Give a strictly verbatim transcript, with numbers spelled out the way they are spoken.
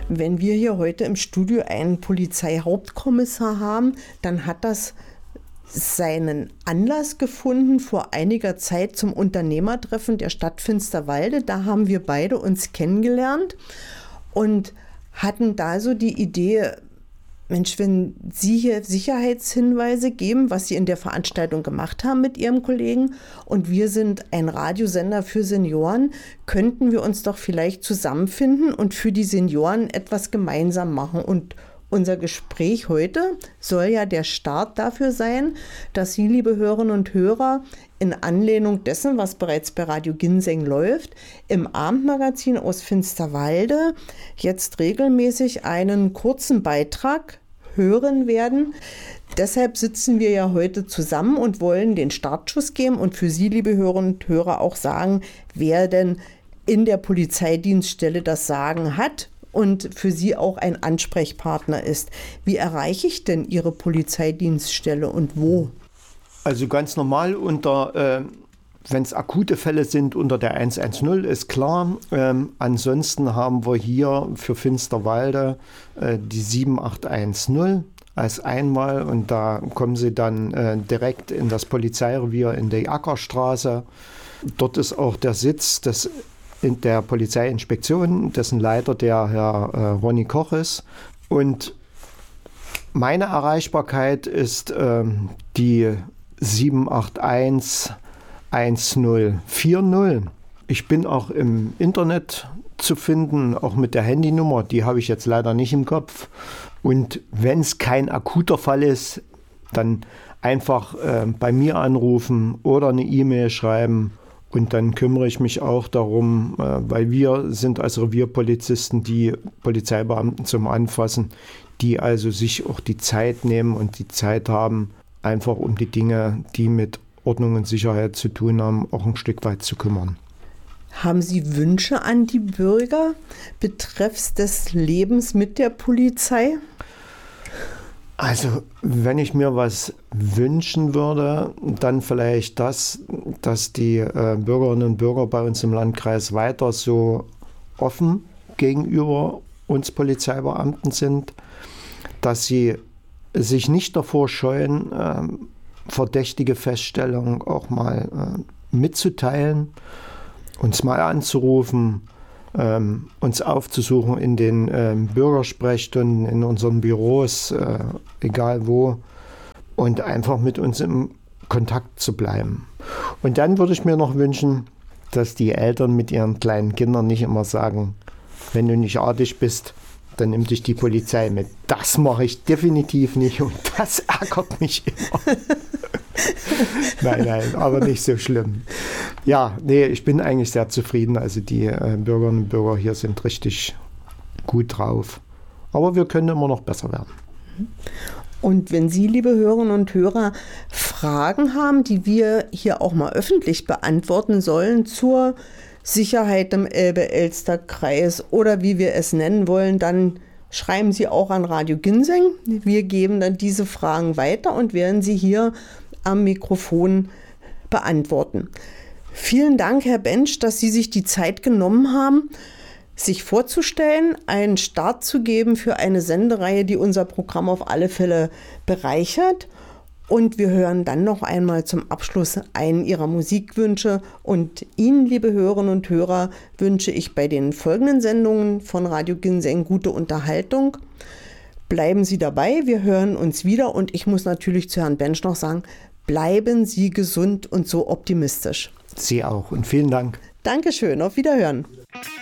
Wenn wir hier heute im Studio einen Polizeihauptkommissar haben, dann hat das seinen Anlass gefunden vor einiger Zeit zum Unternehmertreffen der Stadt Finsterwalde. Da haben wir beide uns kennengelernt und hatten da so die Idee, Mensch, wenn Sie hier Sicherheitshinweise geben, was Sie in der Veranstaltung gemacht haben mit Ihrem Kollegen, und wir sind ein Radiosender für Senioren, könnten wir uns doch vielleicht zusammenfinden und für die Senioren etwas gemeinsam machen. Und unser Gespräch heute soll ja der Start dafür sein, dass Sie, liebe Hörerinnen und Hörer, in Anlehnung dessen, was bereits bei Radio Ginseng läuft, im Abendmagazin aus Finsterwalde jetzt regelmäßig einen kurzen Beitrag hören werden. Deshalb sitzen wir ja heute zusammen und wollen den Startschuss geben und für Sie, liebe Hörerinnen und Hörer, auch sagen, wer denn in der Polizeidienststelle das Sagen hat und für Sie auch ein Ansprechpartner ist. Wie erreiche ich denn Ihre Polizeidienststelle und wo? Also ganz normal unter, äh, wenn es akute Fälle sind, unter der eins eins null, ist klar. Ähm, ansonsten haben wir hier für Finsterwalde äh, die sieben acht eins null als Einwahl und da kommen Sie dann äh, direkt in das Polizeirevier in die Ackerstraße. Dort ist auch der Sitz des in der Polizeiinspektion, dessen Leiter der Herr äh, Ronny Koch ist. Und meine Erreichbarkeit ist ähm, die sieben acht eins eins null vier null. Ich bin auch im Internet zu finden, auch mit der Handynummer, die habe ich jetzt leider nicht im Kopf. Und wenn es kein akuter Fall ist, dann einfach äh, bei mir anrufen oder eine E-Mail schreiben. Und dann kümmere ich mich auch darum, äh, weil wir sind als Revierpolizisten die Polizeibeamten zum Anfassen, die also sich auch die Zeit nehmen und die Zeit haben, einfach um die Dinge, die mit Ordnung und Sicherheit zu tun haben, auch ein Stück weit zu kümmern. Haben Sie Wünsche an die Bürger betreffs des Lebens mit der Polizei? Also, wenn ich mir was wünschen würde, dann vielleicht das, dass die äh, Bürgerinnen und Bürger bei uns im Landkreis weiter so offen gegenüber uns Polizeibeamten sind, dass sie sich nicht davor scheuen, äh, verdächtige Feststellungen auch mal äh, mitzuteilen, uns mal anzurufen, ähm, uns aufzusuchen in den äh, Bürgersprechstunden, in unseren Büros, äh, egal wo, und einfach mit uns im Kontakt zu bleiben. Und dann würde ich mir noch wünschen, dass die Eltern mit ihren kleinen Kindern nicht immer sagen, wenn du nicht artig bist, dann nimmt dich die Polizei mit. Das mache ich definitiv nicht und das ärgert mich immer. Nein, nein, aber nicht so schlimm. Ja, nee, ich bin eigentlich sehr zufrieden. Also die äh, Bürgerinnen und Bürger hier sind richtig gut drauf. Aber wir können immer noch besser werden. Und wenn Sie, liebe Hörerinnen und Hörer, Fragen haben, die wir hier auch mal öffentlich beantworten sollen zur Sicherheit im Elbe-Elster-Kreis oder wie wir es nennen wollen, dann schreiben Sie auch an Radio Ginseng. Wir geben dann diese Fragen weiter und werden sie hier am Mikrofon beantworten. Vielen Dank, Herr Bensch, dass Sie sich die Zeit genommen haben, sich vorzustellen, einen Start zu geben für eine Sendereihe, die unser Programm auf alle Fälle bereichert. Und wir hören dann noch einmal zum Abschluss einen Ihrer Musikwünsche. Und Ihnen, liebe Hörerinnen und Hörer, wünsche ich bei den folgenden Sendungen von Radio Ginseng gute Unterhaltung. Bleiben Sie dabei, wir hören uns wieder. Und ich muss natürlich zu Herrn Bensch noch sagen, bleiben Sie gesund und so optimistisch. Sie auch und vielen Dank. Dankeschön, auf Wiederhören.